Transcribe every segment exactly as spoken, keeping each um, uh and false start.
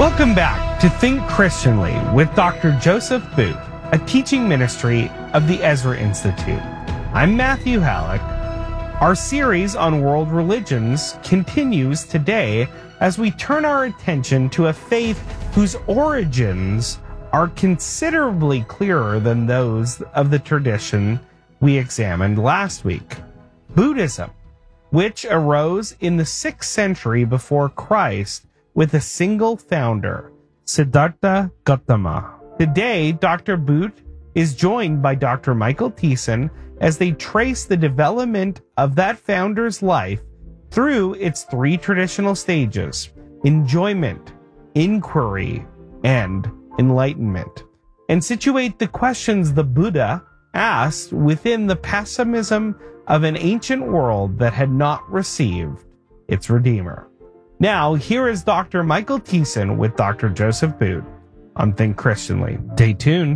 Welcome back to Think Christianly with Doctor Joseph Boot, a teaching ministry of the Ezra Institute. I'm Matthew Halleck. Our series on world religions continues today as we turn our attention to a faith whose origins are considerably clearer than those of the tradition we examined last week. Buddhism, which arose in the sixth century before Christ with a single founder, Siddhartha Gautama. Today, Doctor Boot is joined by Doctor Michael Thiessen as they trace the development of that founder's life through its three traditional stages: enjoyment, inquiry, and enlightenment, and situate the questions the Buddha asked within the pessimism of an ancient world that had not received its Redeemer. Now, here is Doctor Michael Thiessen with Doctor Joseph Boot on Think Christianly. Stay tuned.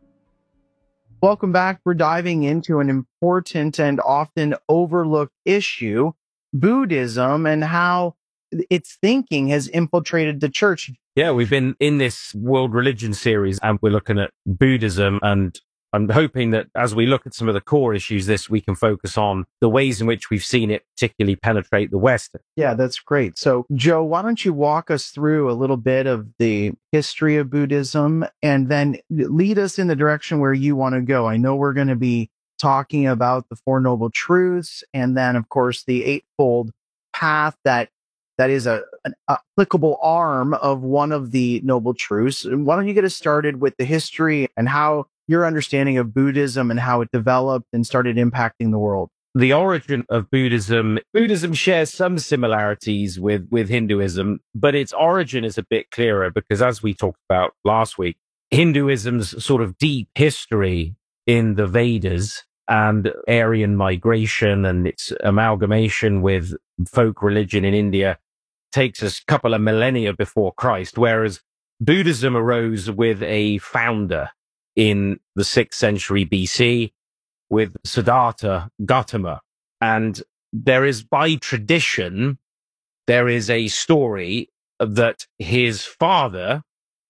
Welcome back. We're diving into an important and often overlooked issue, Buddhism, and how its thinking has infiltrated the church. Yeah, we've been in this world religion series and we're looking at Buddhism, and I'm hoping that as we look at some of the core issues this, we can focus on the ways in which we've seen it particularly penetrate the West. Yeah, that's great. So, Joe, why don't you walk us through a little bit of the history of Buddhism and then lead us in the direction where you want to go? I know we're going to be talking about the Four Noble Truths and then, of course, the Eightfold Path that that is a, an applicable arm of one of the Noble Truths. Why don't you get us started with the history and how your understanding of Buddhism and how it developed and started impacting the world? The origin of Buddhism, Buddhism shares some similarities with, with Hinduism, but its origin is a bit clearer because, as we talked about last week, Hinduism's sort of deep history in the Vedas and Aryan migration and its amalgamation with folk religion in India takes us a couple of millennia before Christ, whereas Buddhism arose with a founder in the sixth century B C with Siddhartha Gautama. And there is, by tradition, there is a story that his father,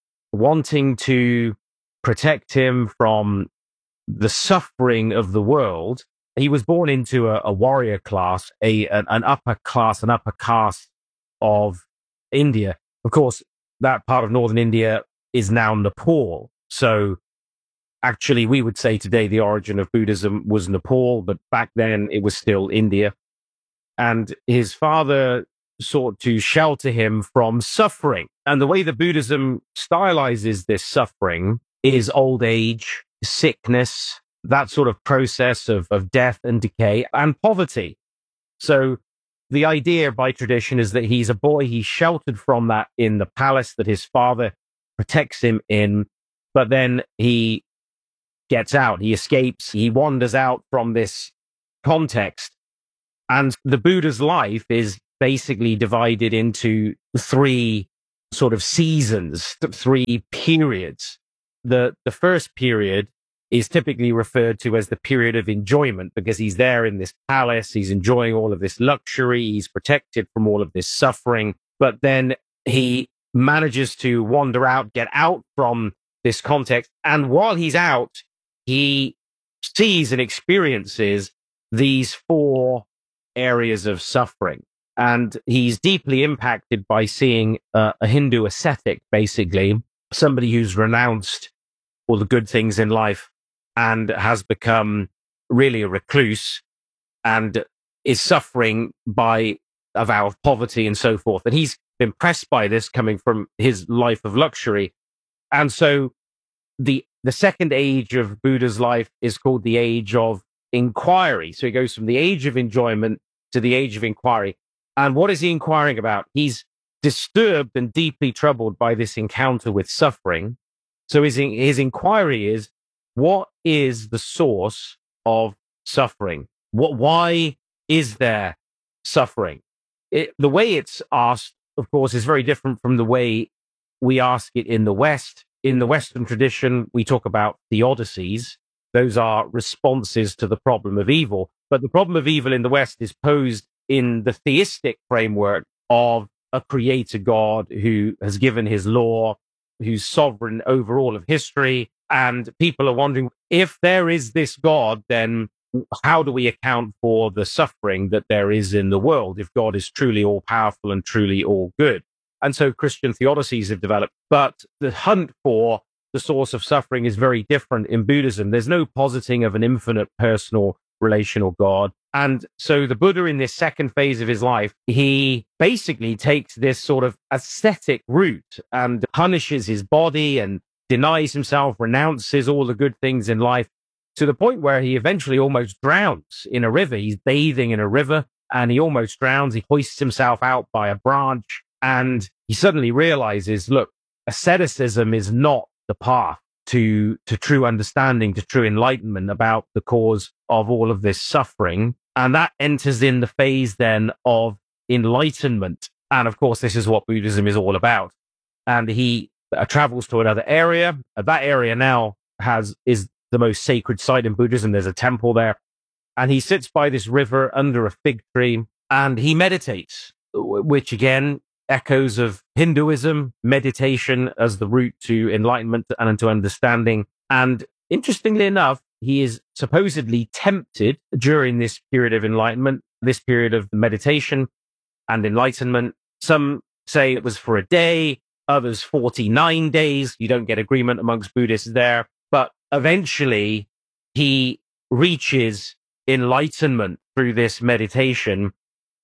wanting to protect him from the suffering of the world, he was born into a, a warrior class, a an, an upper class, an upper caste of India. Of course, that part of northern India is now Nepal. So actually, we would say today the origin of Buddhism was Nepal, but back then it was still India. And his father sought to shelter him from suffering. And the way that Buddhism stylizes this suffering is old age, sickness, that sort of process of, of death and decay, and poverty. So the idea by tradition is that he's a boy, he's sheltered from that in the palace that his father protects him in, but then he gets out, he escapes, he wanders out from this context. And the Buddha's life is basically divided into three sort of seasons, three periods. The, the first period is typically referred to as the period of enjoyment because he's there in this palace, he's enjoying all of this luxury, he's protected from all of this suffering, but then he manages to wander out, get out from this context, and while he's out, he sees and experiences these four areas of suffering. And he's deeply impacted by seeing uh, a Hindu ascetic, basically, somebody who's renounced all the good things in life and has become really a recluse and is suffering by a vow of poverty and so forth. And he's impressed by this coming from his life of luxury. And so the the second age of Buddha's life is called the age of inquiry. So he goes from the age of enjoyment to the age of inquiry. And what is he inquiring about? He's disturbed and deeply troubled by this encounter with suffering. So his, his inquiry is, what is the source of suffering? What, why is there suffering? It, the way it's asked, of course, is very different from the way we ask it in the West. In the Western tradition, we talk about theodicies. Those are responses to the problem of evil. But the problem of evil in the West is posed in the theistic framework of a creator God who has given his law, who's sovereign over all of history. And people are wondering, if there is this God, then how do we account for the suffering that there is in the world if God is truly all powerful and truly all good? And so Christian theodicies have developed. But the hunt for the source of suffering is very different in Buddhism. There's no positing of an infinite personal relational God. And so the Buddha, in this second phase of his life, he basically takes this sort of ascetic route and punishes his body and denies himself, renounces all the good things in life, to the point where he eventually almost drowns in a river. He's bathing in a river and he almost drowns. He hoists himself out by a branch and he suddenly realizes, look, asceticism is not the path to, to true understanding, to true enlightenment about the cause of all of this suffering. And that enters in the phase then of enlightenment. And of course, this is what Buddhism is all about. And he uh, travels to another area. Uh, that area now has is the most sacred site in Buddhism. There's a temple there. And he sits by this river under a fig tree and he meditates, which again echoes of Hinduism, meditation as the route to enlightenment and to understanding. And interestingly enough, he is supposedly tempted during this period of enlightenment, this period of meditation and enlightenment. Some say it was for a day, others forty-nine days. You don't get agreement amongst Buddhists there. But eventually he reaches enlightenment through this meditation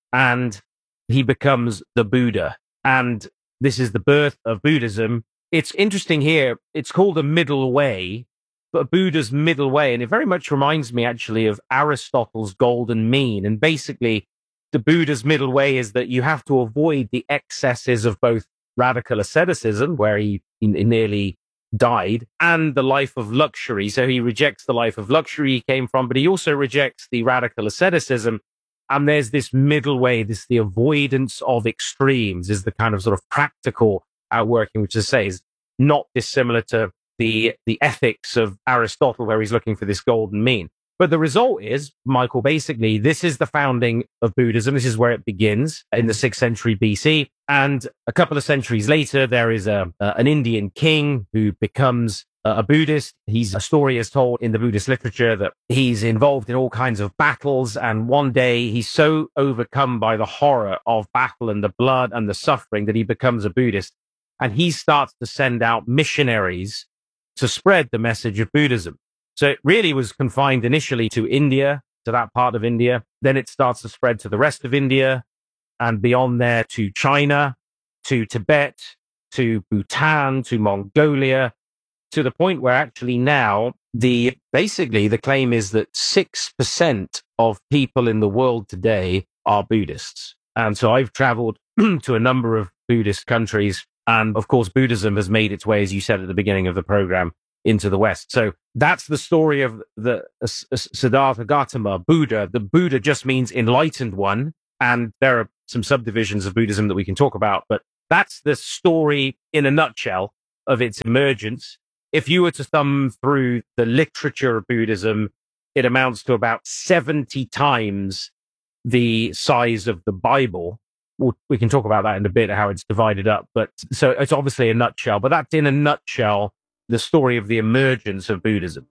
and he becomes the Buddha. And this is the birth of Buddhism. It's interesting here. It's called a middle way, but Buddha's middle way. And it very much reminds me actually of Aristotle's golden mean. And basically the Buddha's middle way is that you have to avoid the excesses of both radical asceticism, where he, he nearly died, and the life of luxury. So he rejects the life of luxury he came from, but he also rejects the radical asceticism. And there's this middle way, this the avoidance of extremes is the kind of sort of practical outworking, which, as I say, is not dissimilar to the the ethics of Aristotle, where he's looking for this golden mean. But the result is, Michael, basically, this is the founding of Buddhism. This is where it begins in the sixth century B C. And a couple of centuries later, there is a, uh, an Indian king who becomes a Buddhist. He's a story is told in the Buddhist literature that he's involved in all kinds of battles. And one day he's so overcome by the horror of battle and the blood and the suffering that he becomes a Buddhist. And he starts to send out missionaries to spread the message of Buddhism. So it really was confined initially to India, to that part of India. Then it starts to spread to the rest of India and beyond there to China, to Tibet, to Bhutan, to Mongolia, to the point where actually now the basically the claim is that six percent of people in the world today are Buddhists. And so I've traveled to a number of Buddhist countries. And of course, Buddhism has made its way, as you said at the beginning of the program, into the West. So that's the story of the uh, Siddhartha Gautama, Buddha. The Buddha just means enlightened one. And there are some subdivisions of Buddhism that we can talk about. But that's the story in a nutshell of its emergence. If you were to thumb through the literature of Buddhism, it amounts to about seventy times the size of the Bible. We'll, we can talk about that in a bit, how it's divided up. But so it's obviously a nutshell, but that's in a nutshell the story of the emergence of Buddhism.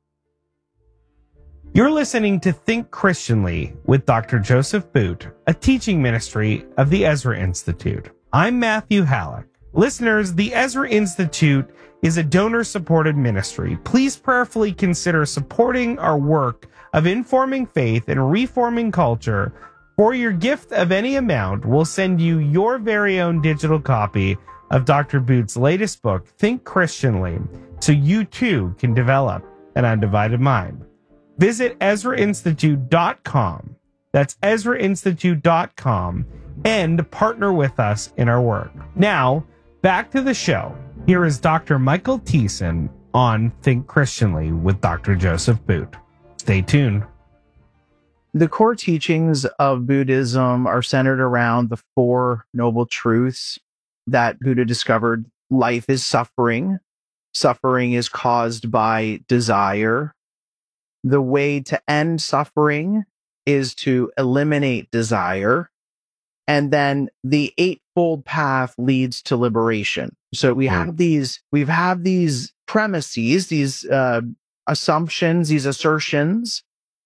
You're listening to Think Christianly with Doctor Joseph Boot, a teaching ministry of the Ezra Institute. I'm Matthew Halleck. Listeners, the Ezra Institute is a donor-supported ministry. Please prayerfully consider supporting our work of informing faith and reforming culture. For your gift of any amount, we'll send you your very own digital copy of Doctor Boot's latest book, Think Christianly, so you too can develop an undivided mind. Visit Ezra Institute dot com. That's Ezra Institute dot com and partner with us in our work. Now, back to the show. Here is Doctor Michael Thiessen on Think Christianly with Doctor Joseph Boot. Stay tuned. The core teachings of Buddhism are centered around the Four Noble Truths that Buddha discovered. Life is suffering. Suffering is caused by desire. The way to end suffering is to eliminate desire. And then the Eightfold eightfold path leads to liberation. So we have these, we've had these premises, these uh, assumptions, these assertions.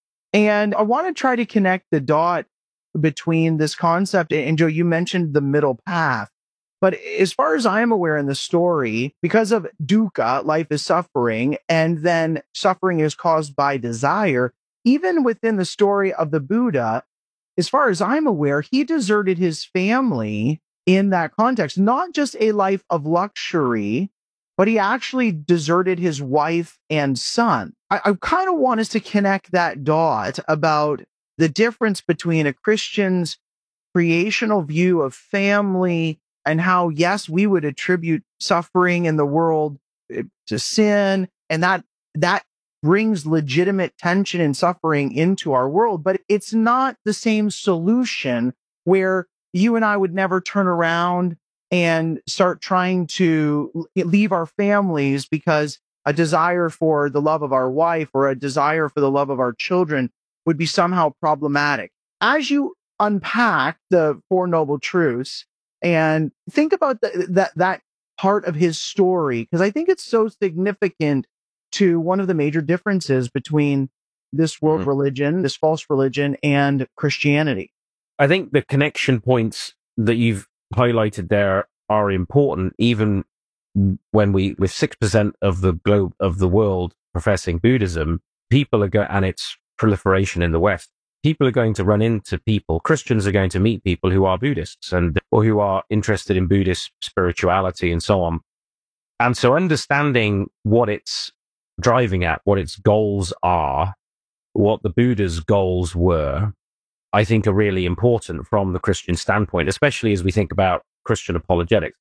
And I want to try to connect the dot between this concept. And Joe, you mentioned the middle path. But as far as I'm aware in the story, because of dukkha, life is suffering, and then suffering is caused by desire, even within the story of the Buddha, as far as I'm aware, he deserted his family in that context, not just a life of luxury, but he actually deserted his wife and son. I, I kind of want us to connect that dot about the difference between a Christian's creational view of family and how, yes, we would attribute suffering in the world to sin, and that that brings legitimate tension and suffering into our world, but it's not the same solution where you and I would never turn around and start trying to leave our families because a desire for the love of our wife or a desire for the love of our children would be somehow problematic. As you unpack the Four Noble Truths and think about the, that, that part of his story, because I think it's so significant to one of the major differences between this world mm-hmm. religion, this false religion, and Christianity. I think the connection points that you've highlighted there are important, even when we, with six percent of the globe, of the world professing Buddhism, people are going, and its proliferation in the West, people are going to run into people, Christians are going to meet people who are Buddhists and, or who are interested in Buddhist spirituality and so on. And so understanding what it's driving at, what its goals are, what the Buddha's goals were, I think are really important from the Christian standpoint, especially as we think about Christian apologetics.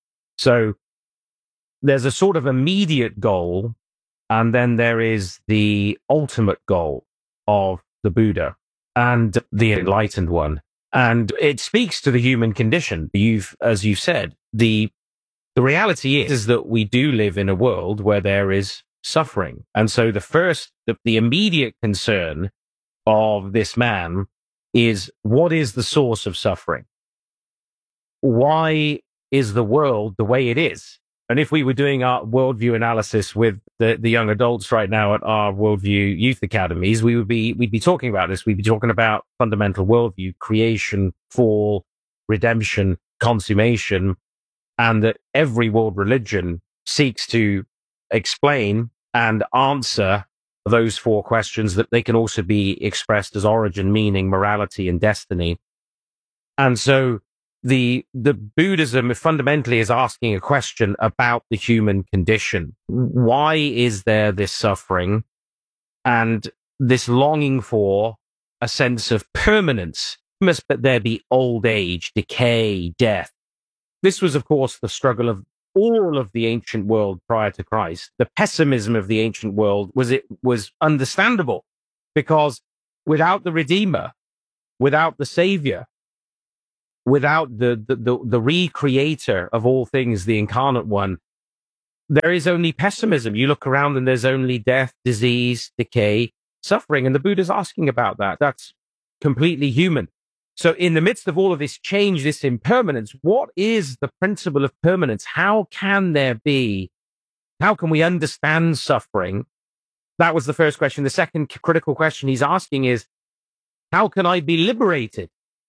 So there's a sort of immediate goal, and then there is the ultimate goal of the Buddha and the enlightened one. And it speaks to the human condition. You've, as you said, the, the reality is, is that we do live in a world where there is suffering. And so the first, the, the immediate concern of this man is, what is the source of suffering? Why is the world the way it is? And if we were doing our worldview analysis with the, the young adults right now at our worldview youth academies, we would be, we'd be talking about this. We'd be talking about fundamental worldview, creation, fall, redemption, consummation, and that every world religion seeks to explain and answer those four questions, that they can also be expressed as origin, meaning, morality, and destiny. And so the the Buddhism fundamentally is asking a question about the human condition. Why is there this suffering and this longing for a sense of permanence? Must there be old age, decay, death? This was, of course, the struggle of all of the ancient world prior to Christ. The pessimism of the ancient world was it was understandable, because without the Redeemer, without the Savior, without the, the, the, the recreator of all things, the incarnate one, there is only pessimism. You look around and there's only death, disease, decay, suffering. And the Buddha's asking about that. That's completely human. So in the midst of all of this change, this impermanence, what is the principle of permanence? How can there be, how can we understand suffering? That was the first question. The second critical question he's asking is, how can I be liberated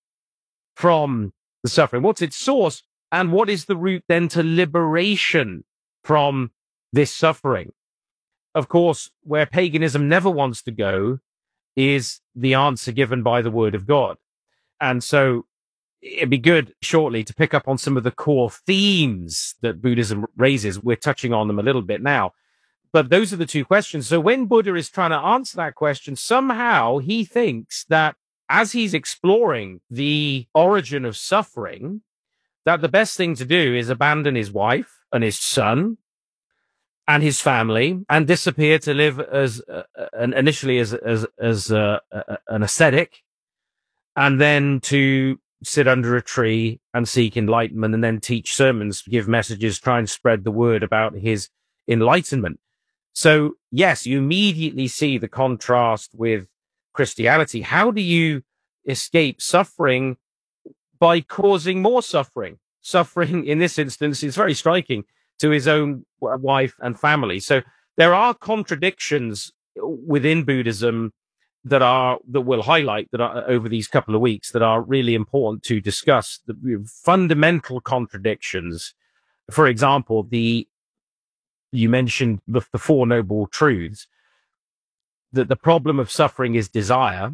from the suffering? What's its source? And what is the route then to liberation from this suffering? Of course, where paganism never wants to go is the answer given by the Word of God. And so it'd be good shortly to pick up on some of the core themes that Buddhism raises. We're touching on them a little bit now, but those are the two questions. So when Buddha is trying to answer that question, somehow he thinks that as he's exploring the origin of suffering, that the best thing to do is abandon his wife and his son and his family and disappear to live as uh, initially as as as uh, uh, an ascetic, and then to sit under a tree and seek enlightenment, and then teach sermons, give messages, try and spread the word about his enlightenment. So yes, you immediately see the contrast with Christianity. How do you escape suffering? By causing more suffering. suffering in this instance is very striking to his own wife and family. So there are contradictions within Buddhism that are that we'll highlight that are over these couple of weeks that are really important to discuss. The fundamental contradictions, for example, the you mentioned the, the Four Noble Truths, that the problem of suffering is desire,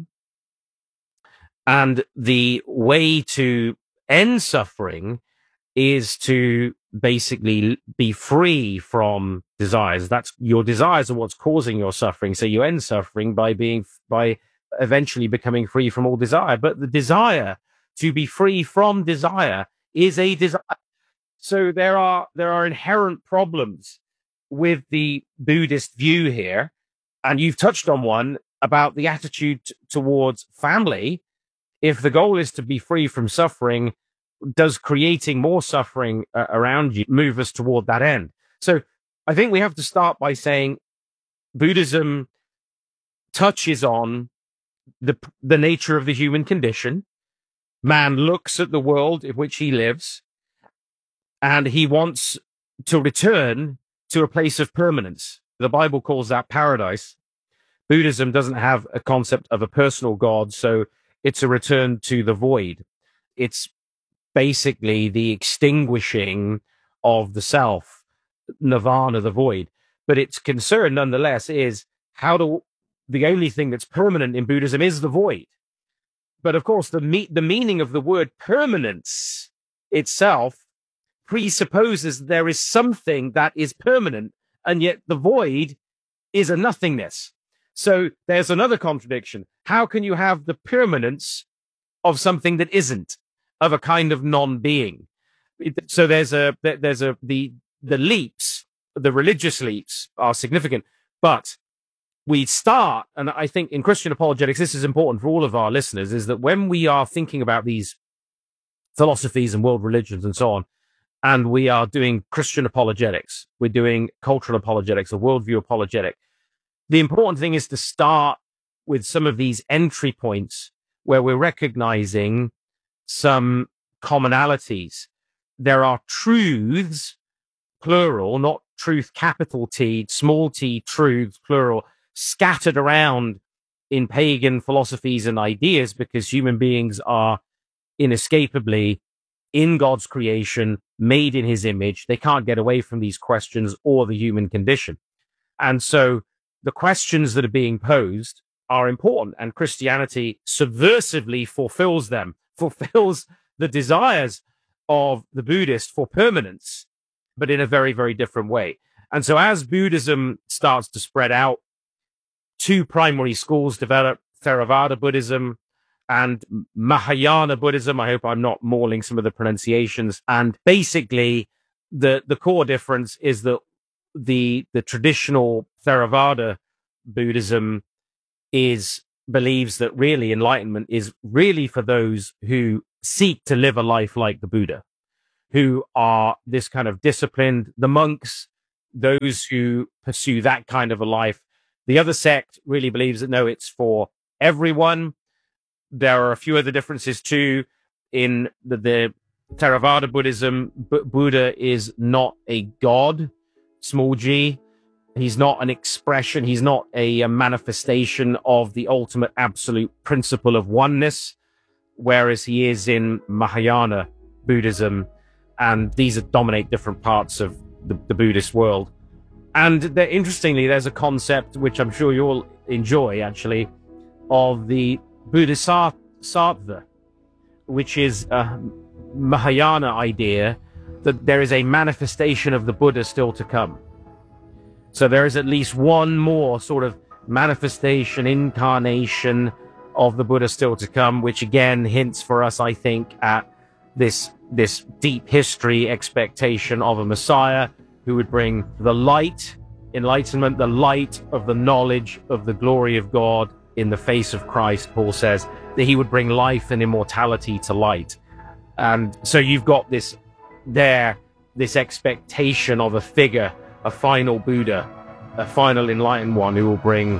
and the way to end suffering is to basically be free from desires. That's your desires are what's causing your suffering. So you end suffering by being, by eventually becoming free from all desire. But the desire to be free from desire is a desire. So there are, there are inherent problems with the Buddhist view here. And you've touched on one about the attitude t- towards family. If the goal is to be free from suffering, does creating more suffering uh, around you move us toward that end? So I think we have to start by saying Buddhism touches on the the nature of the human condition. Man looks at the world in which he lives, and he wants to return to a place of permanence. The Bible calls that paradise. Buddhism doesn't have a concept of a personal God, so it's a return to the void. It's basically the extinguishing of the self, nirvana, the void. But its concern, nonetheless, is how do the only thing that's permanent in Buddhism is the void. But of course, the me- the meaning of the word permanence itself presupposes there is something that is permanent, and yet the void is a nothingness. So there's another contradiction. How can you have the permanence of something that isn't, of a kind of non-being? So there's a, there's a, the, the leaps, the religious leaps are significant, but we start, and I think in Christian apologetics, this is important for all of our listeners, is that when we are thinking about these philosophies and world religions and so on, and we are doing Christian apologetics, we're doing cultural apologetics or worldview apologetic, the important thing is to start with some of these entry points where we're recognizing some commonalities. There are truths, plural, not truth, capital T, small t, truths, plural, scattered around in pagan philosophies and ideas, because human beings are inescapably in God's creation, made in his image. They can't get away from these questions or the human condition. And so the questions that are being posed are important, and Christianity subversively fulfills them, fulfills the desires of the Buddhist for permanence, but in a very, very different way. And so as Buddhism starts to spread out, two primary schools develop, Theravada Buddhism and Mahayana Buddhism. I hope I'm not mauling some of the pronunciations. And basically, the, the core difference is that the, the traditional Theravada Buddhism is believes that really enlightenment is really for those who seek to live a life like the Buddha, who are this kind of disciplined, the monks, those who pursue that kind of a life. The other sect really believes that no, it's for everyone. There are a few other differences too. In the, the Theravada Buddhism, B- Buddha is not a god, small g. He's not an expression. He's not a, a manifestation of the ultimate absolute principle of oneness, whereas he is in Mahayana Buddhism. And these are, dominate different parts of the, the Buddhist world. And there, interestingly, there's a concept which I'm sure you'll enjoy, actually, of the Bodhisattva, which is a Mahayana idea that there is a manifestation of the Buddha still to come. So there is at least one more sort of manifestation, incarnation of the Buddha still to come, which again hints for us, I think, at this, this deep history expectation of a Messiah who would bring the light, enlightenment, the light of the knowledge of the glory of God in the face of Christ. Paul says that he would bring life and immortality to light. And so you've got this there, this expectation of a figure, a final Buddha, a final enlightened one who will bring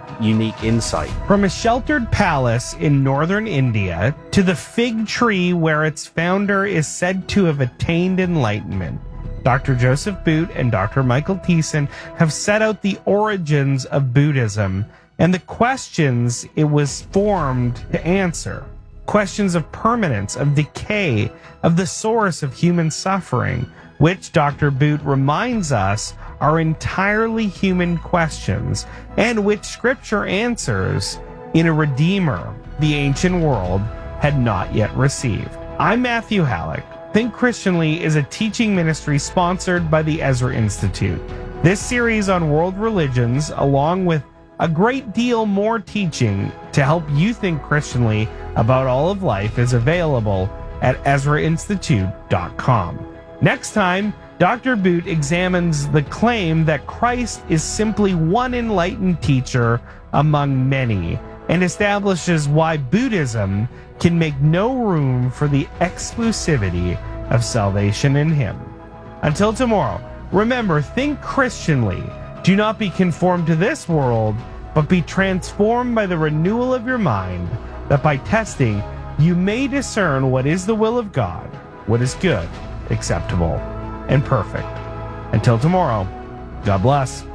unique insight. From a sheltered palace in northern India to the fig tree where its founder is said to have attained enlightenment, Doctor Joseph Boot and Doctor Michael Thiessen have set out the origins of Buddhism and the questions it was formed to answer. Questions of permanence, of decay, of the source of human suffering, which Doctor Boot reminds us are entirely human questions, and which Scripture answers in a Redeemer the ancient world had not yet received. I'm Matthew Halleck. Think Christianly is a teaching ministry sponsored by the Ezra Institute. This series on world religions, along with a great deal more teaching to help you think Christianly about all of life, is available at ezra institute dot com. Next time, Doctor Boot examines the claim that Christ is simply one enlightened teacher among many and establishes why Buddhism can make no room for the exclusivity of salvation in Him. Until tomorrow, remember, think Christianly. Do not be conformed to this world, but be transformed by the renewal of your mind, that by testing you may discern what is the will of God, what is good, acceptable, and perfect. Until tomorrow, God bless.